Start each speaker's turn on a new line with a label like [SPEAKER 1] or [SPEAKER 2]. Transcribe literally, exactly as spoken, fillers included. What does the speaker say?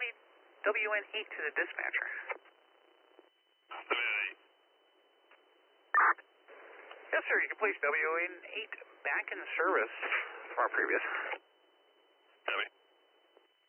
[SPEAKER 1] need W N eight to the dispatcher.
[SPEAKER 2] W N eight.
[SPEAKER 1] Yes, sir. You can place W N eight back in service from our previous.